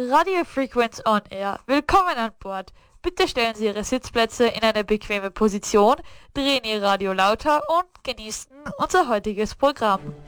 Radio Frequenz on Air. Willkommen an Bord. Bitte stellen Sie Ihre Sitzplätze in eine bequeme Position, drehen Ihr Radio lauter und genießen unser heutiges Programm.